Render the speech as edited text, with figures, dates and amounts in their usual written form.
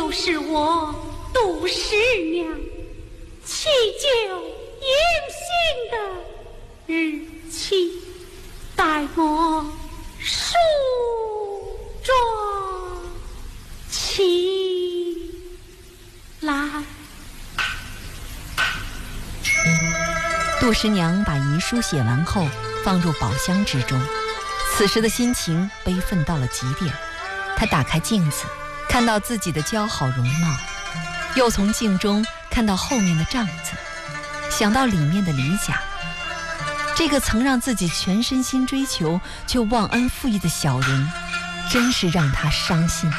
就是我杜十娘祈求迎新的日期，待我梳妆起来。 杜十娘把遗书写完后放入宝箱之中，此时的心情悲愤到了极点。她打开镜子，看到自己的姣好容貌，又从镜中看到后面的帐子，想到里面的李甲，这个曾让自己全身心追求却忘恩负义的小人，真是让她伤心。